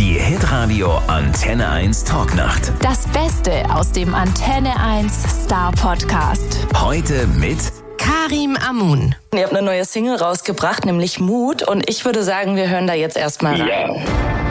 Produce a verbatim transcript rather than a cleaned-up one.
Die Hitradio Antenne eins Talknacht. Das Beste aus dem Antenne eins Star Podcast. Heute mit Karim Amun. Ihr habt eine neue Single rausgebracht, nämlich Mut. Und ich würde sagen, wir hören da jetzt erstmal rein. Ja.